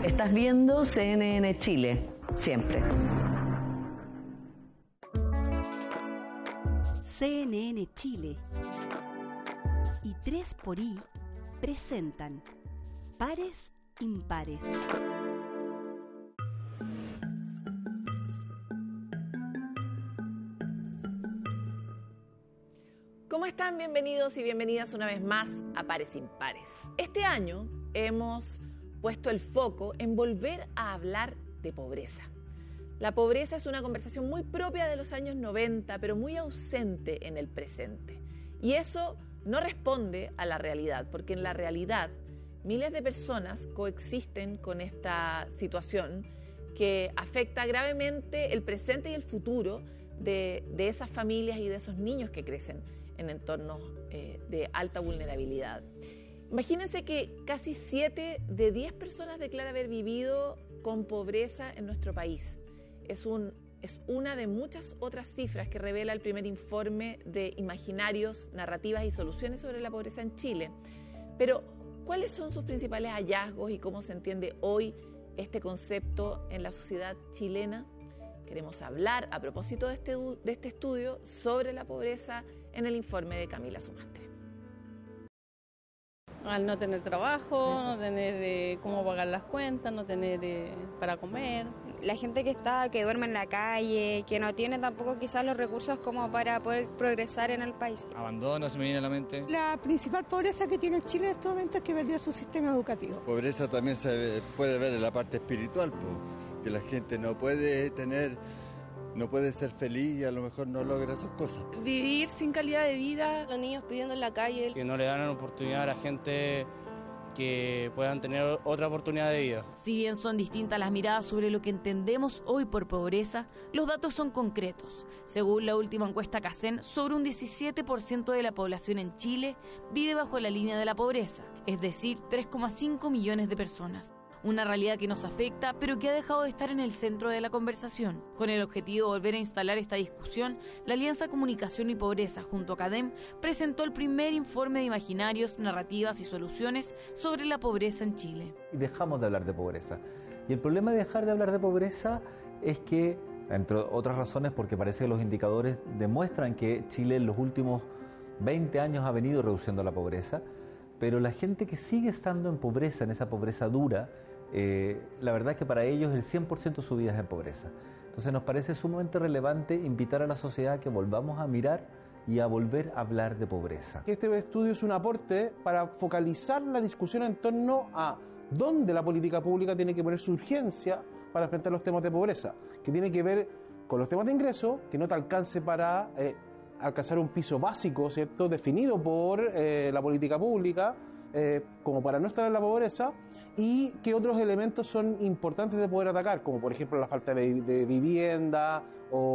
Estás viendo CNN Chile, siempre. CNN Chile y 3xI presentan Pares Impares. ¿Cómo están? Bienvenidos y bienvenidas una vez más a Pares Impares. Este año hemos puesto el foco en volver a hablar de pobreza. La pobreza es una conversación muy propia de los años 90, pero muy ausente en el presente. Y eso no responde a la realidad, porque en la realidad miles de personas coexisten con esta situación que afecta gravemente el presente y el futuro de esas familias y de esos niños que crecen en entornos de alta vulnerabilidad. Imagínense que casi 7 de 10 personas declaran haber vivido con pobreza en nuestro país. Es una de muchas otras cifras que revela el primer informe de Imaginarios, Narrativas y Soluciones sobre la pobreza en Chile. Pero, ¿cuáles son sus principales hallazgos y cómo se entiende hoy este concepto en la sociedad chilena? Queremos hablar, a propósito de este estudio, sobre la pobreza en el informe de Camila Sumastre. Al no tener trabajo, no tener cómo pagar las cuentas, no tener para comer. La gente que duerme en la calle, que no tiene tampoco quizás los recursos como para poder progresar en el país. Abandono se me viene a la mente. La principal pobreza que tiene Chile en este momento es que perdió su sistema educativo. Pobreza también se puede ver en la parte espiritual, que la gente no puede ser feliz y a lo mejor no logra sus cosas. Vivir sin calidad de vida. Los niños pidiendo en la calle. Que no le dan oportunidad a la gente que puedan tener otra oportunidad de vida. Si bien son distintas las miradas sobre lo que entendemos hoy por pobreza, los datos son concretos. Según la última encuesta CACEN, sobre un 17% de la población en Chile vive bajo la línea de la pobreza, es decir, 3,5 millones de personas. Una realidad que nos afecta, pero que ha dejado de estar en el centro de la conversación. Con el objetivo de volver a instalar esta discusión, la Alianza Comunicación y Pobreza, junto a CADEM, presentó el primer informe de Imaginarios, Narrativas y Soluciones sobre la pobreza en Chile. Dejamos de hablar de pobreza. Y el problema de dejar de hablar de pobreza es que, entre otras razones, porque parece que los indicadores demuestran que Chile en los últimos 20 años ha venido reduciendo la pobreza, pero la gente que sigue estando en pobreza, en esa pobreza dura, la verdad es que para ellos el 100% de su vida es en pobreza. Entonces nos parece sumamente relevante invitar a la sociedad a que volvamos a mirar y a volver a hablar de pobreza. Este estudio es un aporte para focalizar la discusión en torno a dónde la política pública tiene que poner su urgencia para enfrentar los temas de pobreza, que tiene que ver con los temas de ingreso, que no te alcance para alcanzar un piso básico, ¿cierto?, definido por la política pública, como para no estar en la pobreza, y qué otros elementos son importantes de poder atacar, como por ejemplo la falta de vivienda o